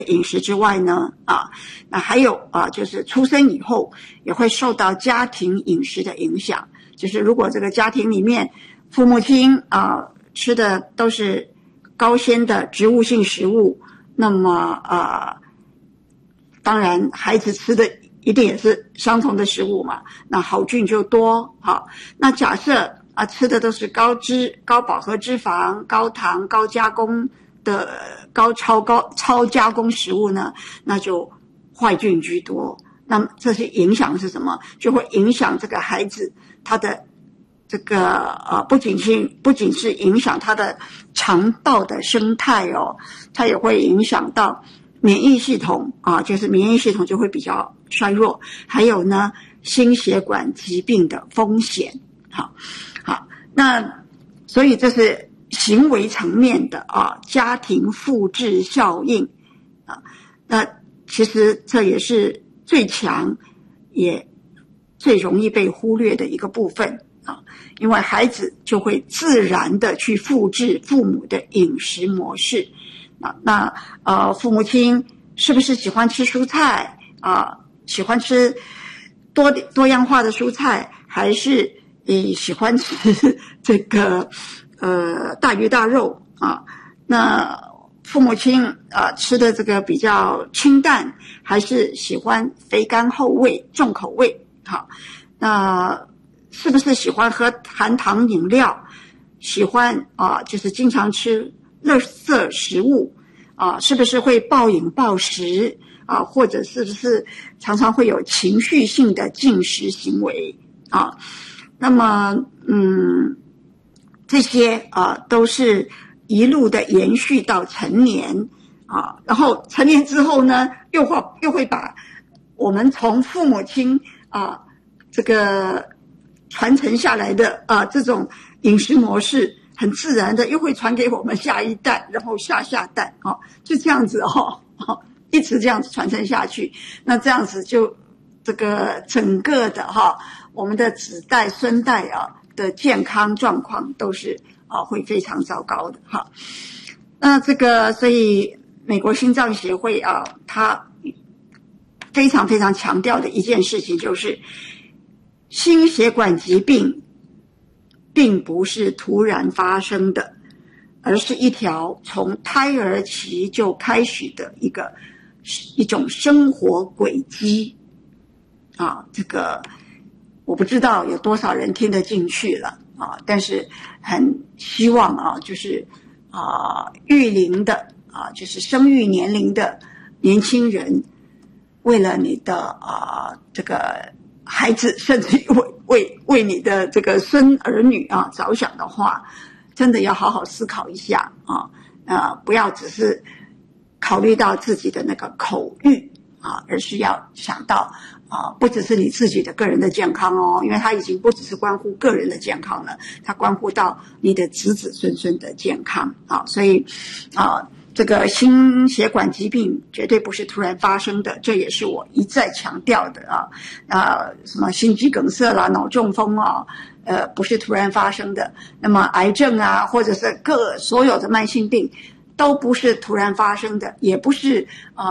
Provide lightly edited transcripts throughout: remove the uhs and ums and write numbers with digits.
饮食之外呢，那还有就是出生以后也会受到家庭饮食的影响。就是如果这个家庭里面父母亲吃的都是高纤的植物性食物，那么当然孩子吃的一定也是相同的食物嘛，那好菌就多。好，那假设吃的都是高饱和脂肪、高糖、高加工的超加工食物呢，那就坏菌居多。那么这些影响是什么？就会影响这个孩子他的这个不仅是影响他的肠道的生态哦，它也会影响到免疫系统就是免疫系统就会比较衰弱，还有呢心血管疾病的风险。好，那所以这是行为层面的家庭复制效应那其实这也是最强也最容易被忽略的一个部分因为孩子就会自然的去复制父母的饮食模式那父母亲是不是喜欢吃蔬菜喜欢吃多样化的蔬菜，还是喜欢吃这个大鱼大肉那父母亲吃的这个比较清淡，还是喜欢肥甘厚味重口味那是不是喜欢喝含糖饮料，喜欢就是经常吃垃圾食物是不是会暴饮暴食或者是不是常常会有情绪性的进食行为那么这些都是一路的延续到成年然后成年之后呢又会把我们从父母亲这个传承下来的这种饮食模式很自然的又会传给我们下一代，然后下代就这样子一直这样子传承下去。那这样子就这个整个的我们的子代孙代的健康状况都是会非常糟糕的那这个所以美国心脏协会它非常非常强调的一件事情就是心血管疾病并不是突然发生的，而是一条从胎儿期就开始的一种生活轨迹这个我不知道有多少人听得进去了但是很希望就是育龄的就是生育年龄的年轻人，为了你的这个孩子，甚至为你的这个孙儿女着想的话，真的要好好思考一下不要只是考虑到自己的那个口欲而是要想到不只是你自己的个人的健康因为它已经不只是关乎个人的健康了，它关乎到你的子子孙孙的健康所以这个心血管疾病绝对不是突然发生的，这也是我一再强调的什么心肌梗塞啦、脑中风不是突然发生的。那么癌症或者是所有的慢性病都不是突然发生的，也不是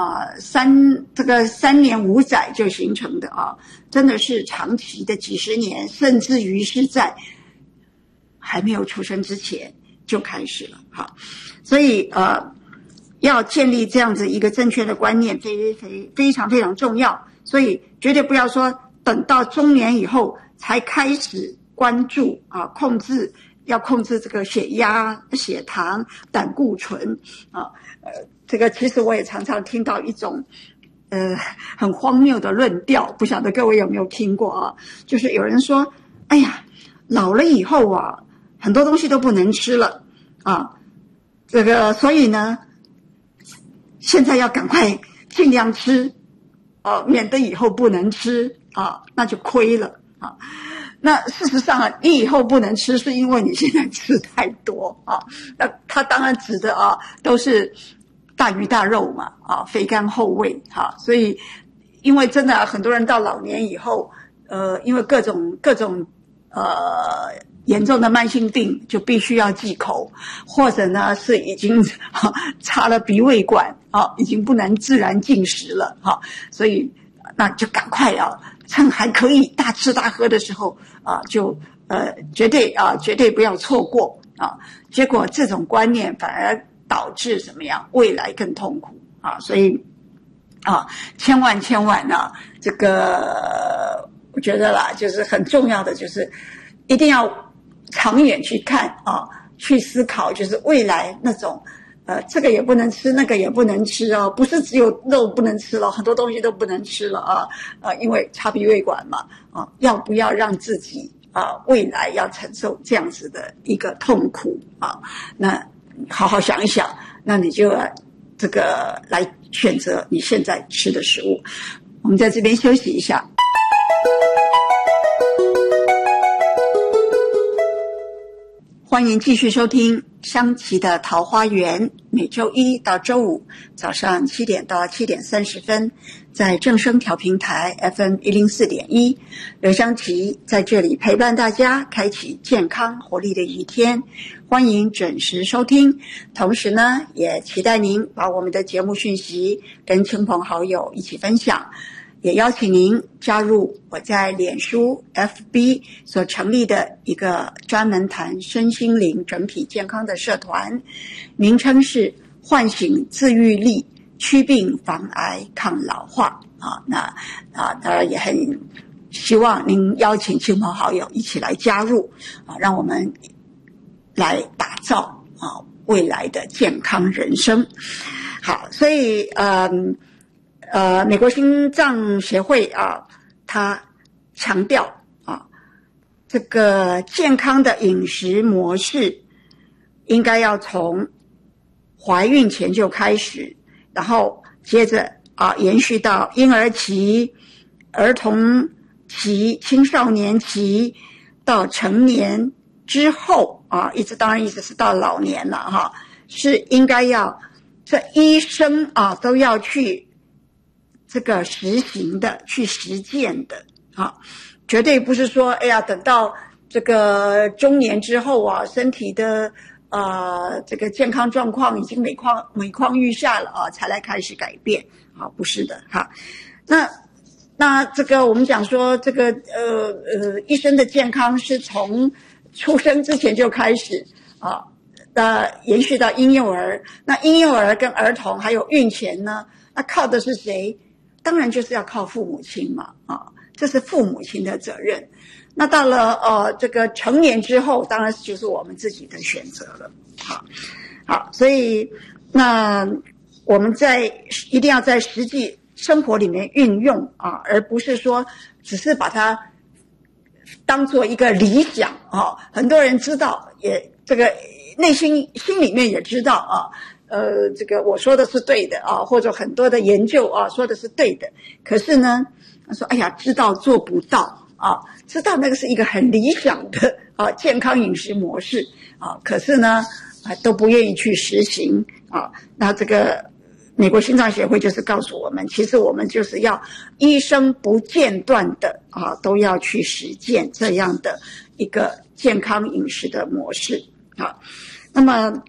3年5载就形成的真的是长期的几十年，甚至于是在还没有出生之前就开始了所以要建立这样子一个正确的观念非常非常重要，所以绝对不要说等到中年以后才开始关注要控制这个血压、血糖、胆固醇这个其实我也常常听到一种很荒谬的论调，不晓得各位有没有听过就是有人说哎呀老了以后很多东西都不能吃了这个所以呢现在要赶快尽量吃免得以后不能吃那就亏了那事实上你以后不能吃是因为你现在吃太多那他当然指的都是大鱼大肉嘛肥甘厚味所以因为真的很多人到老年以后因为各种严重的慢性病就必须要忌口，或者呢是已经插了鼻胃管已经不能自然进食了所以那就赶快趁还可以大吃大喝的时候就绝对不要错过结果这种观念反而导致怎么样？未来更痛苦所以千万这个我觉得啦，就是很重要的，就是一定要长远去看去思考，就是未来那种这个也不能吃，那个也不能吃不是只有肉不能吃了，很多东西都不能吃了因为插鼻胃管嘛要不要让自己未来要承受这样子的一个痛苦那好好想一想，那你就这个来选择你现在吃的食物。我们在这边休息一下。欢迎继续收听香琪的桃花源，每周一到周五早上7点到7点30分，在正声调频台 FM 104.1，刘香琪在这里陪伴大家，开启健康活力的一天。欢迎准时收听，同时呢，也期待您把我们的节目讯息跟亲朋好友一起分享。也邀请您加入我在脸书 FB 所成立的一个专门谈身心灵整体健康的社团，名称是唤醒自愈力，祛病防癌抗老化当然也很希望您邀请亲朋好友一起来加入让我们来打造未来的健康人生。好，所以美国心脏协会他强调这个健康的饮食模式应该要从怀孕前就开始，然后接着延续到婴儿期、儿童期、青少年期到成年之后当然一直是到老年了是应该要这医生都要去这个实行的，去实践的绝对不是说等到这个中年之后身体的这个健康状况已经每况愈下了才来开始改变不是的那这个我们讲说这个医生的健康是从出生之前就开始延续到婴幼儿，那婴幼儿跟儿童还有孕前呢，那靠的是谁？当然就是要靠父母亲嘛这是父母亲的责任。那到了这个成年之后，当然就是我们自己的选择了好，所以那我们一定要在实际生活里面运用而不是说只是把它当做一个理想很多人知道，也这个心里面也知道这个我说的是对的或者很多的研究说的是对的，可是呢他说知道做不到知道那个是一个很理想的健康饮食模式可是呢都不愿意去实行那这个美国心脏协会就是告诉我们，其实我们就是要医生不间断的都要去实践这样的一个健康饮食的模式那么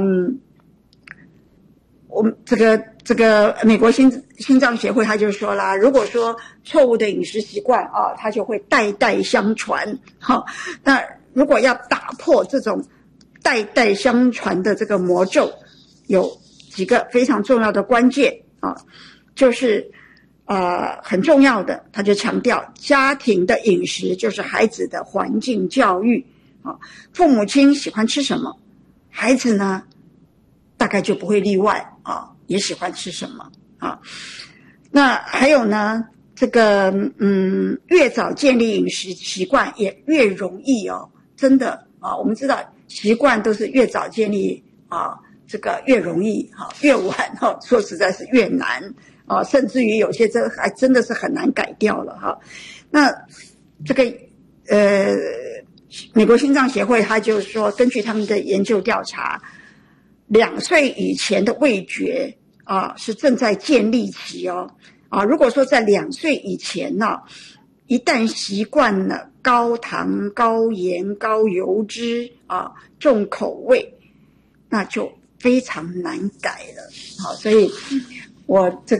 我们这个美国心脏协会他就说啦，如果说错误的饮食习惯它就会代代相传那如果要打破这种代代相传的这个魔咒，有几个非常重要的关键就是很重要的，他就强调家庭的饮食就是孩子的环境教育父母亲喜欢吃什么，孩子呢大概就不会例外也喜欢吃什么那还有呢这个越早建立饮食习惯也越容易真的我们知道习惯都是越早建立这个越容易越晚说实在是越难甚至于有些还真的是很难改掉了那这个美国心脏协会他就说，根据他们的研究调查，2岁以前的味觉是正在建立期如果说在2岁以前一旦习惯了高糖、高盐、高油脂啊，重口味，那就非常难改了。好，所以我